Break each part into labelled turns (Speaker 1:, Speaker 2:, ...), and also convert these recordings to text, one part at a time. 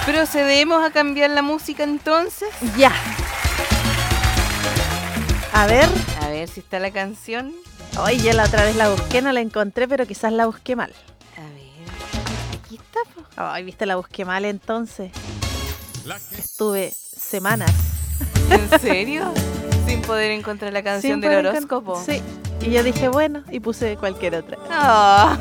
Speaker 1: ¿Procedemos a cambiar la música entonces?
Speaker 2: Ya. A ver.
Speaker 1: A ver si está la canción.
Speaker 2: Oye, ya la otra vez la busqué, no la encontré, pero quizás la busqué mal.
Speaker 1: A ver. Aquí está, po.
Speaker 2: Ay, viste, la busqué mal entonces. Estuve semanas.
Speaker 1: ¿En serio? Sin poder encontrar la canción del horóscopo.
Speaker 2: Sí. Y yo dije, bueno, y puse cualquier otra.
Speaker 1: Oh.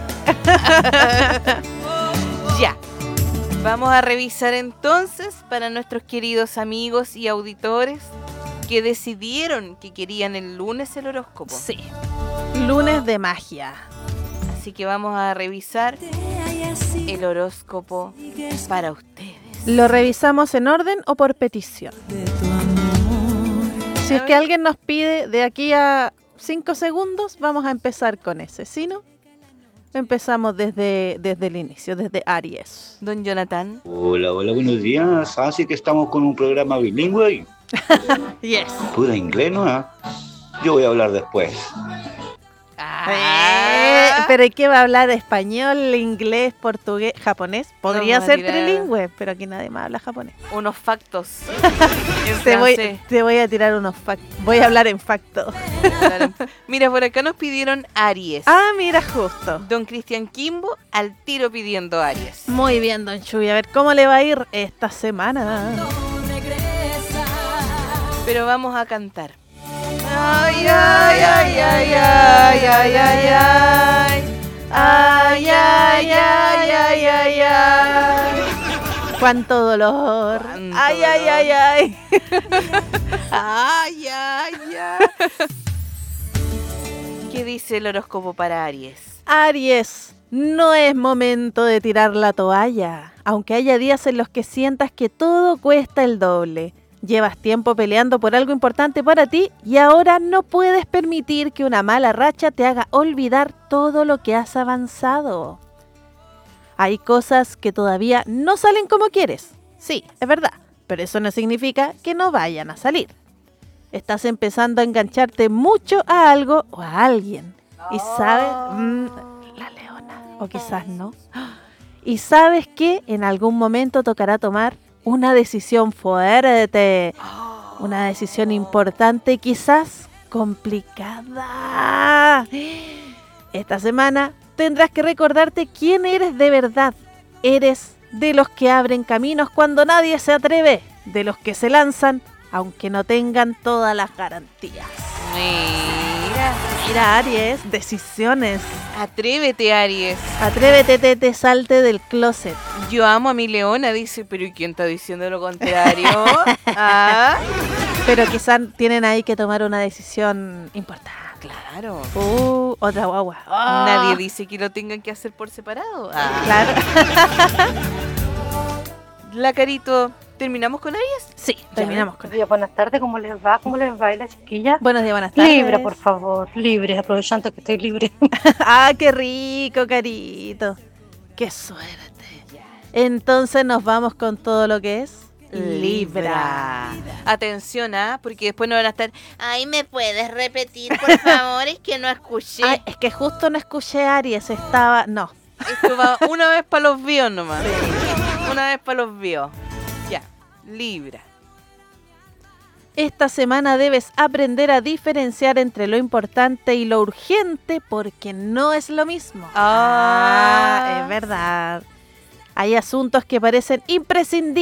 Speaker 1: Ya. Vamos a revisar entonces para nuestros queridos amigos y auditores que decidieron que querían el lunes el horóscopo.
Speaker 2: Sí. Lunes de magia.
Speaker 1: Así que vamos a revisar el horóscopo para ustedes.
Speaker 2: ¿Lo revisamos en orden o por petición? Si es que alguien nos pide de aquí a 5 segundos, vamos a empezar con ese. Si no, empezamos desde el inicio, desde Aries.
Speaker 1: Don Jonathan.
Speaker 3: Hola, buenos días. Así que estamos con un programa bilingüe hoy.
Speaker 2: Yes.
Speaker 3: Pura inglés, ¿no? Yo voy a hablar después.
Speaker 2: Pero ¿y qué va a hablar? ¿Español, inglés, portugués, japonés? Podría ser trilingüe, pero aquí nadie más habla japonés.
Speaker 1: Unos factos.
Speaker 2: Te voy a tirar unos factos. Voy a hablar en facto.
Speaker 1: Mira, por acá nos pidieron Aries.
Speaker 2: Ah, mira, justo.
Speaker 1: Don Cristian Kimbo al tiro pidiendo Aries.
Speaker 2: Muy bien, don Chuy. A ver cómo le va a ir esta semana.
Speaker 1: Pero vamos a cantar. Ay, ay, ay, ay, ay, ay, ay, ay. Ay, ay, ay, ay, ay, ay.
Speaker 2: Cuánto dolor.
Speaker 1: Cuánto
Speaker 2: Ay, ay, ay, ay.
Speaker 1: Ay, ay, ay. ¿Qué dice el horóscopo para Aries?
Speaker 2: Aries, no es momento de tirar la toalla, aunque haya días en los que sientas que todo cuesta el doble. Llevas tiempo peleando por algo importante para ti y ahora no puedes permitir que una mala racha te haga olvidar todo lo que has avanzado. Hay cosas que todavía no salen como quieres. Sí, es verdad, pero eso no significa que no vayan a salir. Estás empezando a engancharte mucho a algo o a alguien. Y sabes, la leona, o quizás no. Y sabes que en algún momento tocará tomar una decisión fuerte, una decisión importante, quizás complicada. Esta semana tendrás que recordarte quién eres de verdad. Eres de los que abren caminos cuando nadie se atreve, de los que se lanzan aunque no tengan todas las garantías. Mira, Aries, decisiones.
Speaker 1: Atrévete, Aries.
Speaker 2: Atrévete, te salte del closet.
Speaker 1: Yo amo a mi leona, dice, pero ¿y quién está diciendo lo contrario? ¿Ah?
Speaker 2: Pero quizás tienen ahí que tomar una decisión importante.
Speaker 1: Claro.
Speaker 2: Otra guagua.
Speaker 1: Nadie dice que lo tengan que hacer por separado.
Speaker 2: Claro.
Speaker 1: La Carito, ¿terminamos con Aries?
Speaker 2: Sí, terminamos con
Speaker 4: Aries. Buenas tardes, ¿cómo les va? ¿Cómo les va, la chiquilla?
Speaker 2: Buenos días, buenas tardes.
Speaker 4: Libre, por favor, libre, aprovechando que estoy libre.
Speaker 2: Qué rico, Carito. Qué suerte. Entonces nos vamos con todo lo que es Libra.
Speaker 1: Atención, porque después no van a estar. Ay, ¿me puedes repetir, por favor? Es que no escuché.
Speaker 2: Ay, es que justo no escuché Aries, estaba. No.
Speaker 1: Esto va una vez para los bios nomás. Sí. Una vez para los bios. Ya, Libra.
Speaker 2: Esta semana debes aprender a diferenciar entre lo importante y lo urgente porque no es lo mismo. Es verdad. Hay asuntos que parecen imprescindibles